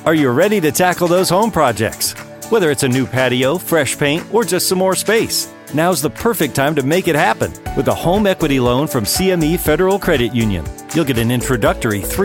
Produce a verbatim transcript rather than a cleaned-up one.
Are you ready to tackle those home projects? Whether it's a new patio, fresh paint, or just some more space, now's the perfect time to make it happen with a home equity loan from C M E Federal Credit Union. You'll get an introductory three